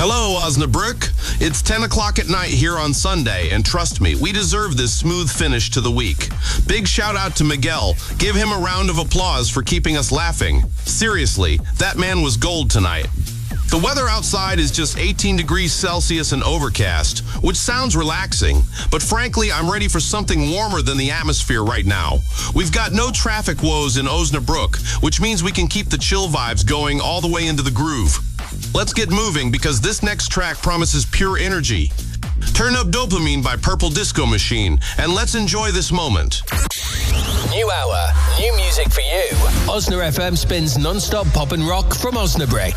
Hello, Osnabrück. It's 10 o'clock at night here on Sunday, and trust me, we deserve this smooth finish to the week. Big shout out to Miguel. Give him a round of applause for keeping us laughing. Seriously, that man was gold tonight. The weather outside is just 18 degrees Celsius and overcast, which sounds relaxing, but frankly, I'm ready for something warmer than the atmosphere right now. We've got no traffic woes in Osnabrück, which means we can keep the chill vibes going all the way into the groove. Let's get moving because this next track promises pure energy. Turn up Dopamine by Purple Disco Machine, and let's enjoy this moment. New hour, new music for you. Osna FM spins non-stop pop and rock from Osnabrück.